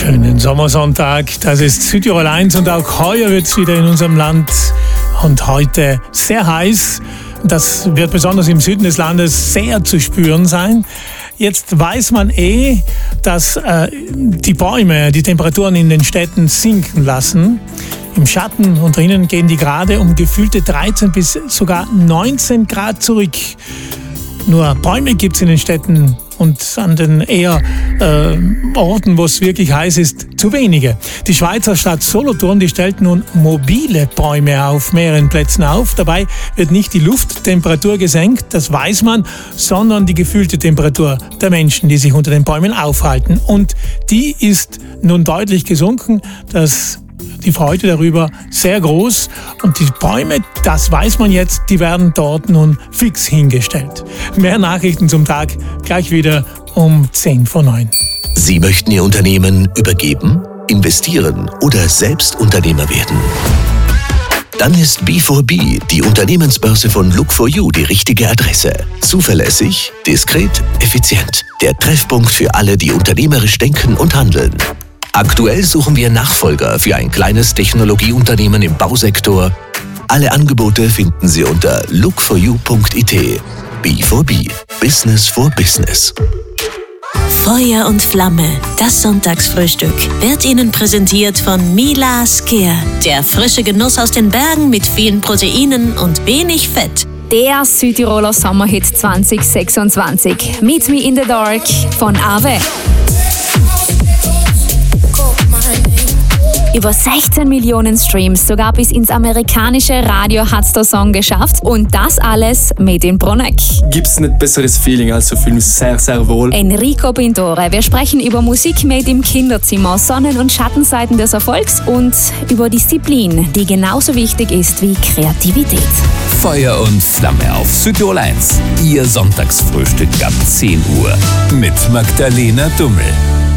Schönen Sommersonntag, das ist Südtirol 1 und auch heuer wird es wieder in unserem Land und heute sehr heiß. Das wird besonders im Süden des Landes sehr zu spüren sein. Jetzt weiß man dass die Bäume die Temperaturen in den Städten sinken lassen. Im Schatten und drinnen gehen die gerade um gefühlte 13 bis sogar 19 Grad zurück. Nur Bäume gibt es in den Städten und an den eher Orten, wo es wirklich heiß ist, zu wenige. Die Schweizer Stadt Solothurn, die stellt nun mobile Bäume auf mehreren Plätzen auf. Dabei wird nicht die Lufttemperatur gesenkt, das weiß man, sondern die gefühlte Temperatur der Menschen, die sich unter den Bäumen aufhalten. Und die ist nun deutlich gesunken. Die Freude darüber sehr groß und die Bäume, das weiß man jetzt, die werden dort nun fix hingestellt. Mehr Nachrichten zum Tag gleich wieder um 10:09. Sie möchten Ihr Unternehmen übergeben, investieren oder selbst Unternehmer werden? Dann ist B4B, die Unternehmensbörse von Look4U, die richtige Adresse. Zuverlässig, diskret, effizient. Der Treffpunkt für alle, die unternehmerisch denken und handeln. Aktuell suchen wir Nachfolger für ein kleines Technologieunternehmen im Bausektor. Alle Angebote finden Sie unter look4u.it. B4B, Business for Business. Feuer und Flamme, das Sonntagsfrühstück, wird Ihnen präsentiert von Mila Skier. Der frische Genuss aus den Bergen mit vielen Proteinen und wenig Fett. Der Südtiroler Sommerhit 2026. Meet Me in the Dark von Ave. Über 16 Millionen Streams, sogar bis ins amerikanische Radio hat's der Song geschafft. Und das alles made in Bruneck. Gibt's nicht besseres Feeling, also fühle mich sehr, sehr wohl. Enrico Pintore. Wir sprechen über Musik made im Kinderzimmer, Sonnen- und Schattenseiten des Erfolgs und über Disziplin, die genauso wichtig ist wie Kreativität. Feuer und Flamme auf Südtirol 1. Ihr Sonntagsfrühstück ab 10 Uhr mit Magdalena Dummel.